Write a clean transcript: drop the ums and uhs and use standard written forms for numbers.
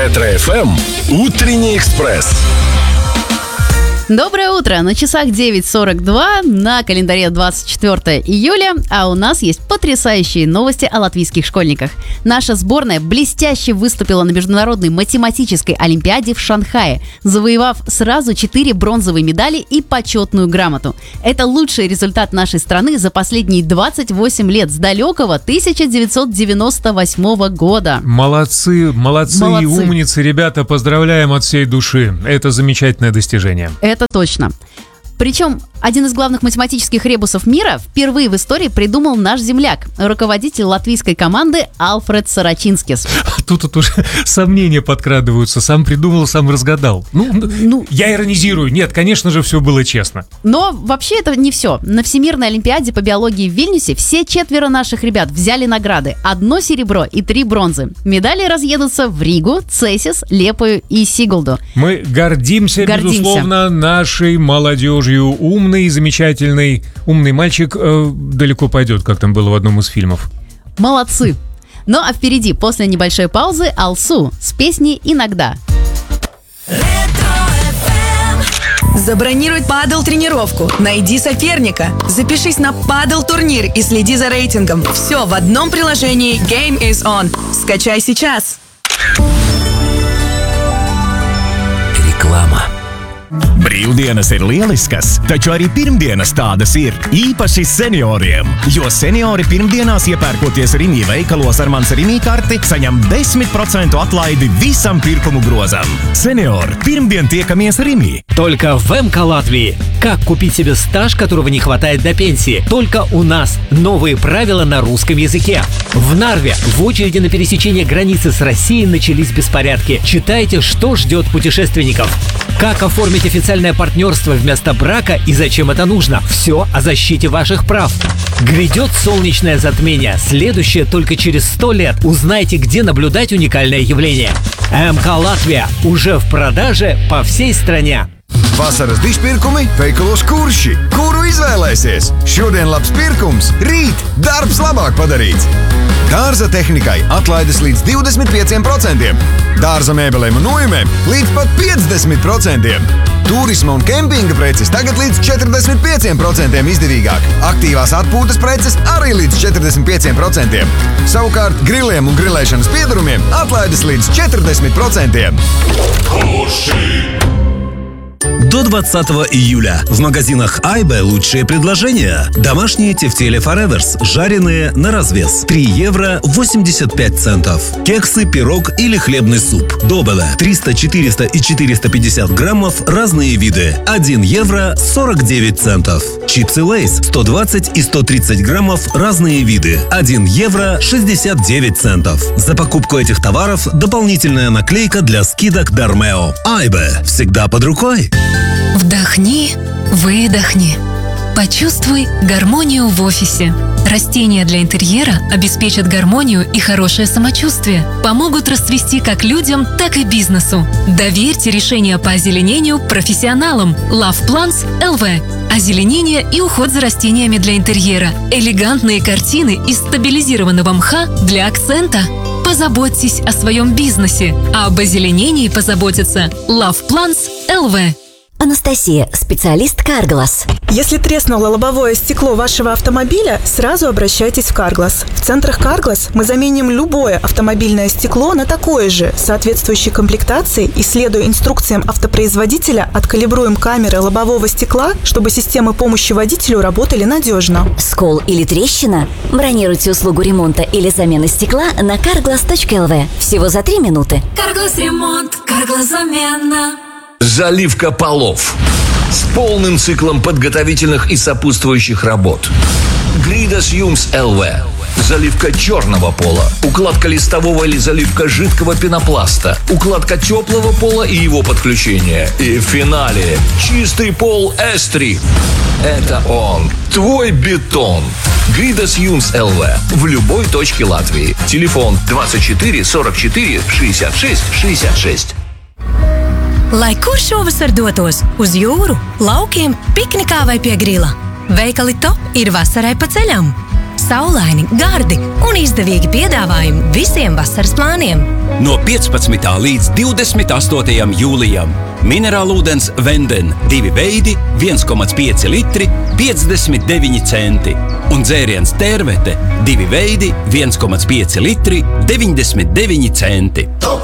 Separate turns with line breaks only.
Ретро-ФМ Утренний экспресс.
Доброе утро! На часах 9:42, на календаре 24 июля, а у нас есть потрясающие новости о латвийских школьниках. Наша сборная блестяще выступила на Международной математической олимпиаде в Шанхае, завоевав сразу 4 бронзовые медали и почетную грамоту. Это лучший результат нашей страны за последние 28 лет, с далекого 1998 года.
Молодцы и умницы, ребята, поздравляем от всей души. Это замечательное достижение.
Это точно. Причем один из главных математических ребусов мира впервые в истории придумал наш земляк, руководитель латвийской команды Альфред Сорочинскис.
Тут уже сомнения подкрадываются. Сам придумал, сам разгадал. Я иронизирую. Нет, конечно же, все было честно.
Но вообще это не все. На Всемирной олимпиаде по биологии в Вильнюсе все 4 наших ребят взяли награды. 1 серебро и 3 бронзы. Медали разъедутся в Ригу, Цесис, Лепою и Сигулду.
Мы гордимся, безусловно, нашей молодежью. Умный, замечательный, умный мальчик далеко пойдет, как там было в одном из фильмов.
Молодцы! Ну а впереди, после небольшой паузы, Алсу с песней «Иногда».
Забронируй падл-тренировку, найди соперника, запишись на падл-турнир и следи за рейтингом. Все в одном приложении Game is On. Скачай сейчас.
Реклама. Brīvdienas ir lieliskas, taču arī pirmdienas tādas ir, īpaši senioriem. Jo seniori pirmdienās iepērkoties Rimi veikalos ar mans Rimi karti, saņem 10% atlaidi visam pirkumu grozam. Senior, pirmdien tiekamies Rimi.
Только в МК Латвии. Как купить себе стаж, которого не хватает до пенсии? Только у нас. Новые правила на русском языке. В Нарве в очереди на пересечение границы с Россией начались беспорядки. Читайте, что ждет путешественников. Как оформить официальное партнерство вместо брака и зачем это нужно? Все о защите ваших прав. Грядет солнечное затмение, следующее только через 100 лет. Узнайте, где наблюдать уникальное явление. МК Латвия уже в продаже по всей стране.
Vasaras dižpirkumi veikalos Kurši. Kuru izvēlēsies? Šodien labs pirkums, rīt darbs labāk padarīts. Dārza tehnikai atlaides līdz 25%. Dārza mēbelēm un nojumēm līdz pat 50%. Turisma un kempinga preces tagad līdz 45% izdevīgāk. Aktīvās atpūtas preces arī līdz 45%. Savukārt griliem un grilēšanas piedarumiem atlaides līdz 40%.
До 20 июля в магазинах Айбе лучшие предложения. Домашние тефтели Forever's, жареные на развес. 3 евро 85 центов. Кексы, пирог или хлебный суп. Добаве 300, 400 и 450 граммов разные виды. 1 евро 49 центов. Чипсы Лейс 120 и 130 граммов разные виды. 1 евро 69 центов. За покупку этих товаров дополнительная наклейка для скидок Дармео. Айбе. Всегда под рукой.
Вдохни, выдохни. Почувствуй гармонию в офисе. Растения для интерьера обеспечат гармонию и хорошее самочувствие. Помогут расцвести как людям, так и бизнесу. Доверьте решение по озеленению профессионалам. Love Plants LV. Озеленение и уход за растениями для интерьера. Элегантные картины из стабилизированного мха для акцента. Позаботьтесь о своем бизнесе, а об озеленении позаботится Love Plants LV.
Анастасия, специалист Carglass.
Если треснуло лобовое стекло вашего автомобиля, сразу обращайтесь в Carglass. В центрах Carglass мы заменим любое автомобильное стекло на такое же, соответствующей комплектации, и, следуя инструкциям автопроизводителя, откалибруем камеры лобового стекла, чтобы системы помощи водителю работали надежно.
Скол или трещина? Бронируйте услугу ремонта или замены стекла на carglass.lv. Всего за 3 минуты.
Carglass ремонт, Carglass замена.
Заливка полов с полным циклом подготовительных и сопутствующих работ. Гридас Юмс ЛВ. Заливка черного пола, укладка листового или заливка жидкого пенопласта, укладка теплого пола и его подключение. И в финале чистый пол Эстри. Это он, твой бетон. Гридас Юмс ЛВ в любой точке Латвии. Телефон 24 44 66 66.
Lai kur šovasar dotos? Uz jūru, laukiem, piknikā vai pie grila? Veikali Top ir vasarai pa ceļam. saulaini, gardi un izdevīgi piedāvājumi visiem vasaras plāniem.
No 15. līdz 28. jūlijam minerālūdens Venden 2 veidi 1,5 litri 59 centi un dzēriens Tērvete 2 veidi 1,5 litri 99 centi.
Top